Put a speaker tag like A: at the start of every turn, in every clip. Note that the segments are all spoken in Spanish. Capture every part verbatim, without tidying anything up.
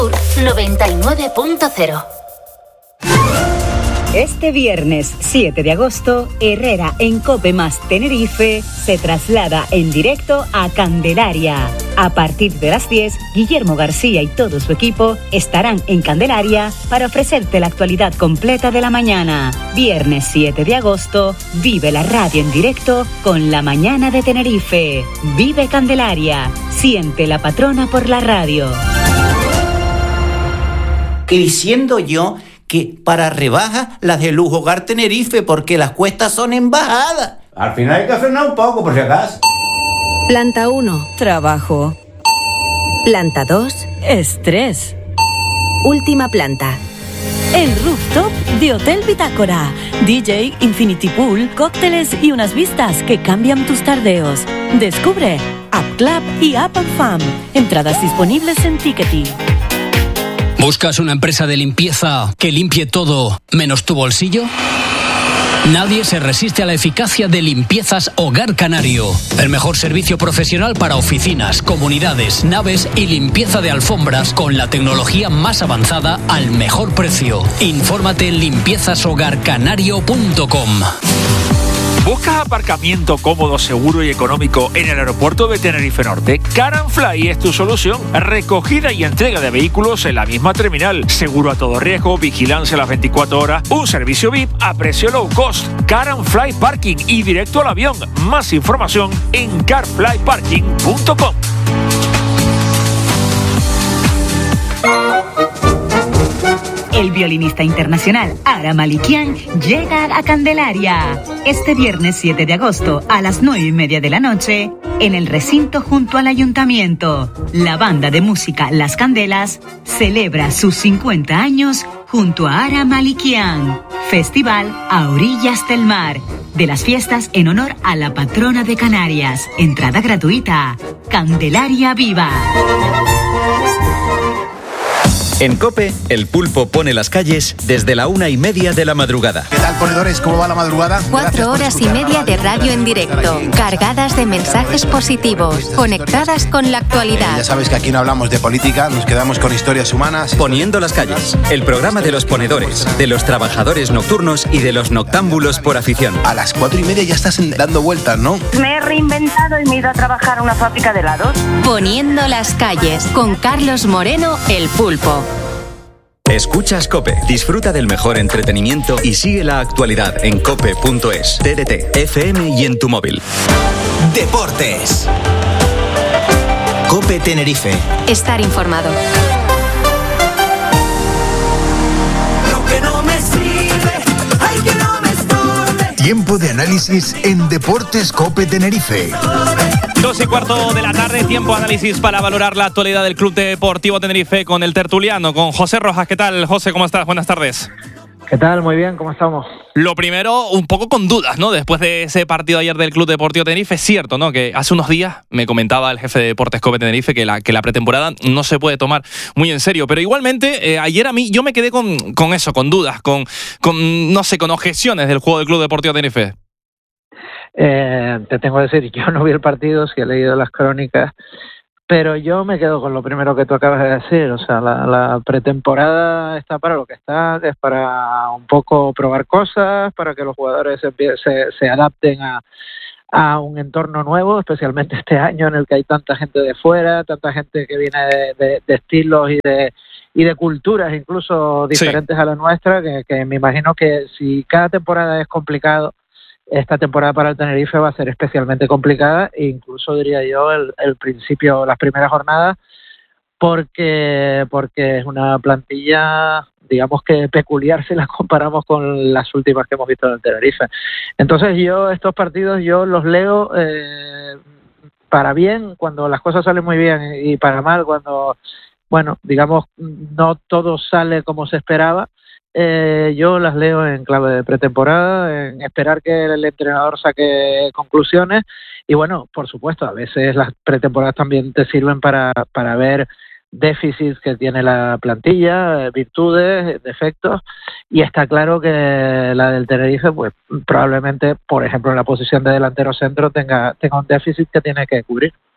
A: noventa y nueve punto cero.
B: Este viernes siete de agosto, Herrera en Cope Más Tenerife se traslada en directo a Candelaria. A partir de las diez, Guillermo García y todo su equipo estarán en Candelaria para ofrecerte la actualidad completa de la mañana. Viernes siete de agosto, vive la radio en directo con La Mañana de Tenerife. Vive Candelaria, siente la patrona por la radio.
C: Y siendo yo que para rebajas las de Lujo Hogar Tenerife, porque las cuestas son en bajada.
D: Al final hay que frenar un poco, por si acaso.
E: Planta uno, trabajo. Planta dos, estrés. Última planta.
F: El rooftop de Hotel Bitácora. D J, Infinity Pool, cócteles y unas vistas que cambian tus tardeos. Descubre App Club y App and Fam. Entradas disponibles en Ticketing.
G: ¿Buscas una empresa de limpieza que limpie todo menos tu bolsillo? Nadie se resiste a la eficacia de Limpiezas Hogar Canario. El mejor servicio profesional para oficinas, comunidades, naves y limpieza de alfombras con la tecnología más avanzada al mejor precio. Infórmate en limpiezas hogar canario punto com.
H: ¿Buscas aparcamiento cómodo, seguro y económico en el aeropuerto de Tenerife Norte? Car and Fly es tu solución. Recogida y entrega de vehículos en la misma terminal. Seguro a todo riesgo, vigilancia a las veinticuatro horas, un servicio V I P a precio low cost. Car and Fly Parking y directo al avión. Más información en car fly parking punto com.
B: El violinista internacional Ara Malikian llega a Candelaria este viernes siete de agosto a las nueve y media de la noche en el recinto junto al ayuntamiento. La banda de música Las Candelas celebra sus cincuenta años junto a Ara Malikian. Festival a orillas del mar. De las fiestas en honor a la patrona de Canarias. Entrada gratuita. Candelaria Viva.
I: En COPE, el pulpo pone las calles desde la una y media de la madrugada.
J: ¿Qué tal, ponedores? ¿Cómo va la madrugada?
E: Cuatro horas y media de radio en directo, cargadas de mensajes positivos, conectadas con la actualidad.
J: Ya sabes que aquí no hablamos de política, nos quedamos con historias humanas.
I: Poniendo las calles, el programa de los ponedores, de los trabajadores nocturnos y de los noctámbulos por afición.
J: A las cuatro y media ya estás dando vueltas, ¿no?
K: Me he reinventado y me he ido a trabajar a una fábrica de helados.
E: Poniendo las calles, con Carlos Moreno, el pulpo.
I: Escuchas COPE, disfruta del mejor entretenimiento y sigue la actualidad en cope punto es, T D T, F M y en tu móvil.
L: Deportes. COPE Tenerife.
E: Estar informado.
L: Lo que no me sirve, ay, que no me estorbe.
M: Tiempo de análisis en Deportes COPE Tenerife.
N: Dos y cuarto de la tarde, tiempo de análisis para valorar la actualidad del Club Deportivo Tenerife con el tertuliano, con José Rojas. ¿Qué tal, José? ¿Cómo estás? Buenas tardes.
O: ¿Qué tal? Muy bien, ¿cómo estamos?
N: Lo primero, un poco con dudas, ¿no? Después de ese partido ayer del Club Deportivo Tenerife, es cierto, ¿no? Que hace unos días me comentaba el jefe de Deportes COPE Tenerife que la, que la pretemporada no se puede tomar muy en serio, pero igualmente, eh, ayer a mí yo me quedé con, con eso, con dudas, con, con, no sé, con objeciones del juego del Club Deportivo Tenerife.
O: Eh, te tengo que decir, yo no vi el partido, sí he leído las crónicas, pero yo me quedo con lo primero que tú acabas de decir. O sea, la, la pretemporada está para lo que está, es para un poco probar cosas, para que los jugadores se, se, se adapten a, a un entorno nuevo, especialmente este año en el que hay tanta gente de fuera, tanta gente que viene de, de, de estilos y de y de culturas incluso diferentes sí. a la nuestra, que, que me imagino que si cada temporada es complicado, esta temporada para el Tenerife va a ser especialmente complicada, e incluso diría yo el, el principio, las primeras jornadas, porque porque es una plantilla, digamos que peculiar si las comparamos con las últimas que hemos visto en el Tenerife. Entonces yo estos partidos yo los leo eh, para bien cuando las cosas salen muy bien y para mal cuando, bueno, digamos, no todo sale como se esperaba. Eh, yo las leo en clave de pretemporada, en esperar que el entrenador saque conclusiones y bueno, por supuesto, a veces las pretemporadas también te sirven para, para ver déficits que tiene la plantilla, virtudes, defectos, y está claro que la del Tenerife pues probablemente, por ejemplo, en la posición de delantero centro tenga, tenga un déficit que tiene que cubrir.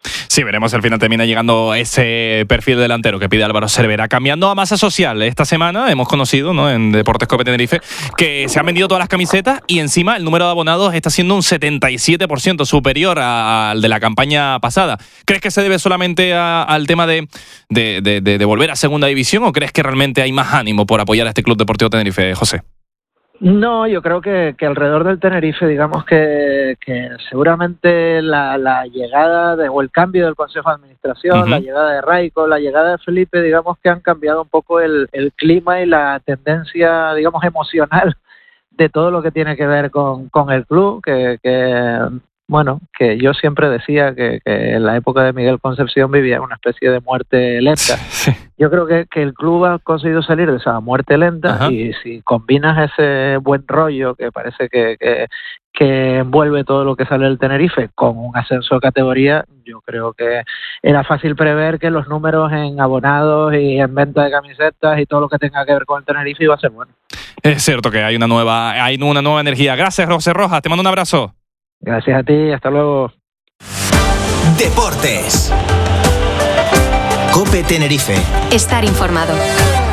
N: Sí, veremos si al final termina llegando ese perfil delantero que pide Álvaro Cervera. Cambiando a masa social, esta semana hemos conocido, ¿no?, en Deportes Cope Tenerife, que se han vendido todas las camisetas y encima el número de abonados está siendo un setenta y siete por ciento superior a, al de la campaña pasada. ¿Crees que se debe solamente a, al tema de, de, de, de, de volver a segunda división o crees que realmente hay más ánimo por apoyar a este Club Deportivo Tenerife, José?
O: No, yo creo que, que alrededor del Tenerife, digamos que, que seguramente la, la llegada de, o el cambio del Consejo de Administración, uh-huh. la llegada de Raico, la llegada de Felipe, digamos que han cambiado un poco el, el clima y la tendencia, digamos, emocional de todo lo que tiene que ver con, con el club, que, que bueno, que yo siempre decía que, que en la época de Miguel Concepción vivía una especie de muerte lenta. Sí. Yo creo que, que el club ha conseguido salir de esa muerte lenta. Ajá. Y si combinas ese buen rollo que parece que, que, que envuelve todo lo que sale del Tenerife con un ascenso de categoría, yo creo que era fácil prever que los números en abonados y en venta de camisetas y todo lo que tenga que ver con el Tenerife iba a ser bueno.
N: Es cierto que hay una nueva, hay una nueva energía. Gracias, José Rojas, te mando un abrazo.
O: Gracias a ti, hasta luego.
P: Deportes. Cope Tenerife.
E: Estar informado.